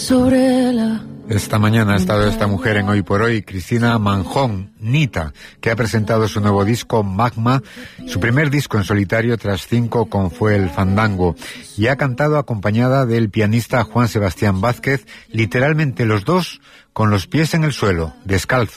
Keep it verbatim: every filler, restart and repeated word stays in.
sobre la... Esta mañana ha estado esta mujer en Hoy por Hoy, Cristina Manjón, Nita, que ha presentado su nuevo disco Magma, su primer disco en solitario tras cinco con Fue el Fandango, y ha cantado acompañada del pianista Juan Sebastián Vázquez, literalmente los dos con los pies en el suelo, descalzos.